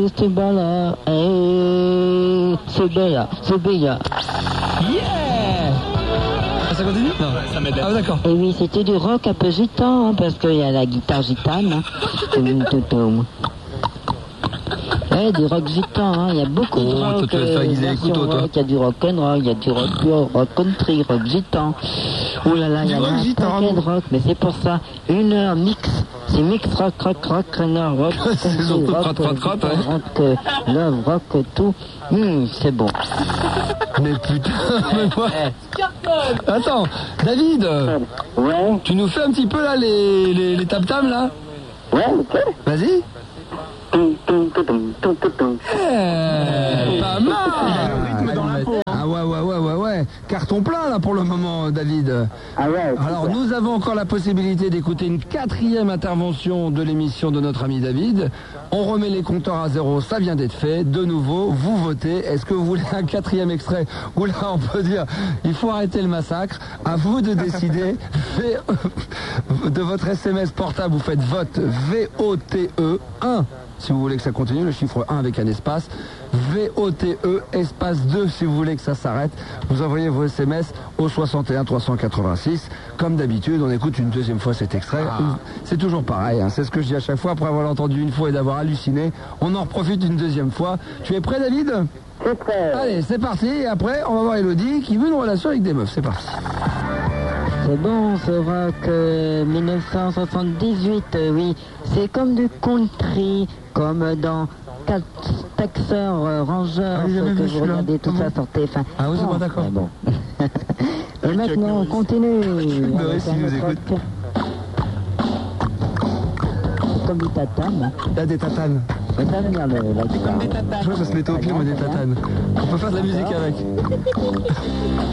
c'est bella, c'est bella, c'est bella. Yeah! Ça continue? Non, ça m'aide. Ah d'accord. Et oui, c'était du rock un peu gitan, hein, parce qu'il y a la guitare gitane. Hein. Ouais, du rock gitan, hein. Il y a beaucoup de rock. Tu vas te faire aiguiser les couteaux, toi. Il y a du rock and roll, il y a du rock pure, rock country, rock gitan. Ouh là là, il y a un paquet de rock, mais c'est pour ça. 1 heure mix. C'est mix rock, rock, C'est surtout rock, love, rock, tout. C'est bon. Mais putain, mais moi... Attends, David, Ouais. tu nous fais un petit peu là les tam-tams là? Ouais, ok. Vas-y. Pas mal. Ah ouais. Carton plein là pour le moment, David. Ah ouais. Alors nous avons encore la possibilité d'écouter une 4e intervention de l'émission de notre ami David. On remet les compteurs à zéro, ça vient d'être fait. De nouveau, vous votez. Est-ce que vous voulez un 4e extrait? Ou là on peut dire, il faut arrêter le massacre. À vous de décider. De votre SMS portable, vous faites vote VOTE 1. Si vous voulez que ça continue, le chiffre 1 avec un espace. VOTE espace 2 si vous voulez que ça s'arrête. Vous envoyez vos SMS au 61 386. Comme d'habitude, on écoute une 2e fois cet extrait. C'est toujours pareil, hein. C'est ce que je dis à chaque fois. Après avoir entendu une fois et d'avoir halluciné, on en reprofite une 2e fois. Tu es prêt, David? C'est prêt. Allez, c'est parti. Et après, on va voir Elodie qui veut une relation avec des meufs. C'est parti. C'est bon, ce rock 1978, oui. C'est comme du country, comme dans Texas Ranger, que vous regardez tout ça sortait. Enfin, ah oui, c'est pas d'accord. Bon. Et maintenant, on continue. Doris, si vous écoute. Comme du tatane. Il y a des tatanes. Ça va venir la guitare. Je vois que ça se mettait au pied, mais des tatanes. On peut faire de la musique avec.